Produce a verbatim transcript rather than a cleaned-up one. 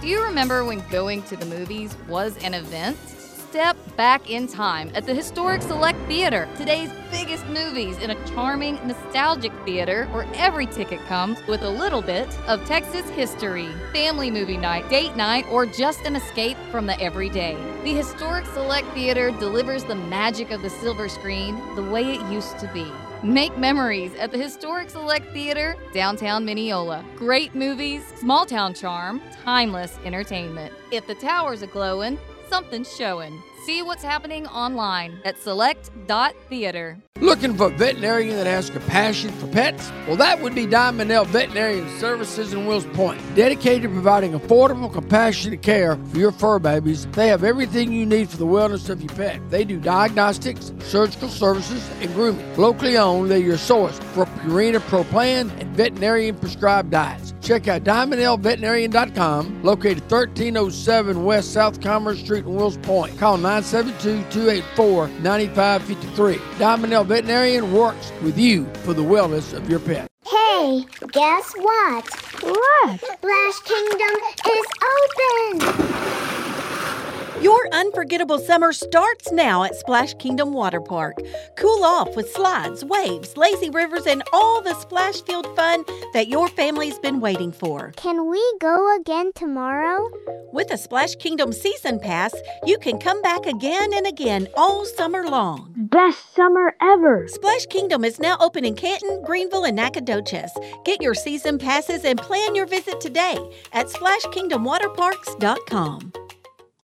Do you remember when going to the movies was an event? Step back in time at the Historic Select Theater, today's biggest movies in a charming, nostalgic theater where every ticket comes with a little bit of Texas history. Family movie night, date night, or just an escape from the everyday. The Historic Select Theater delivers the magic of the silver screen the way it used to be. Make memories at the Historic Select Theater, downtown Mineola. Great movies, small town charm, timeless entertainment. If the tower's a-glowin', something's showing. See what's happening online at select dot theater. Looking for a veterinarian that has compassion for pets? Well, that would be Diamond L Veterinarian Services in Wills Point. Dedicated to providing affordable, compassionate care for your fur babies, they have everything you need for the wellness of your pet. They do diagnostics, surgical services, and grooming. Locally owned, they're your source for Purina Pro Plan and veterinarian prescribed diets. Check out diamond l veterinarian dot com, located thirteen oh seven West South Commerce Street in Wills Point. Call nine seven two, two eight four, nine five five three. Diamond L Veterinarian works with you for the wellness of your pet. Hey, guess what? What? Splash Kingdom is open! Your unforgettable summer starts now at Splash Kingdom Water Park. Cool off with slides, waves, lazy rivers, and all the splash field fun that your family's been waiting for. Can we go again tomorrow? With a Splash Kingdom Season Pass, you can come back again and again all summer long. Best summer ever! Splash Kingdom is now open in Canton, Greenville, and Nacogdoches. Get your season passes and plan your visit today at splash kingdom water parks dot com.